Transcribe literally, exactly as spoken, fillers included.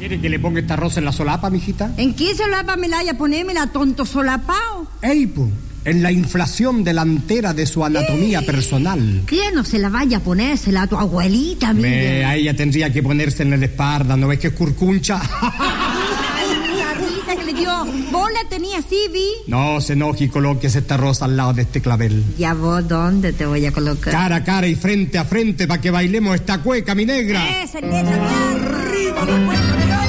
¿Quiere que le ponga esta rosa en la solapa, mijita? ¿En qué solapa me la haya ponémela, tonto solapao? Ey, po, en la inflación delantera de su anatomía ¡Ey! personal. ¿Qué no se la vaya a ponérsela a tu abuelita, mira? Me, a ella tendría que ponerse en la espalda, ¿no ves que es curcuncha? La risa que le dio. ¿Vos la tenías así, vi? No se enoje y coloques esta rosa al lado de este clavel. ¿Ya vos dónde te voy a colocar? Cara a cara y frente a frente para que bailemos esta cueca, mi negra. ¡Esa letra! ¡Arriba la cueca!